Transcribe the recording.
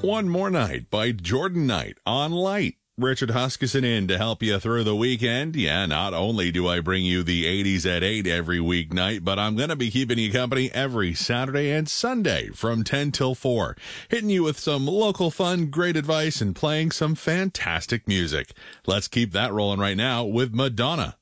One More Night by Jordan Knight on Light. Richard Huskisson in to help you through the weekend. Yeah, not only do I bring you the 80s at 8 every weeknight, but I'm going to be keeping you company every Saturday and Sunday from 10 till 4, hitting you with some local fun, great advice, and playing some fantastic music. Let's keep that rolling right now with Madonna.